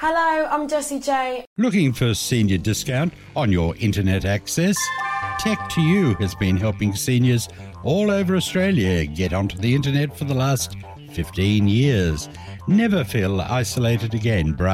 Hello, I'm Jessie J. Looking for senior discount on your internet access? Tech2U has been helping seniors all over Australia get onto the internet for the last 15 years. Never feel isolated again.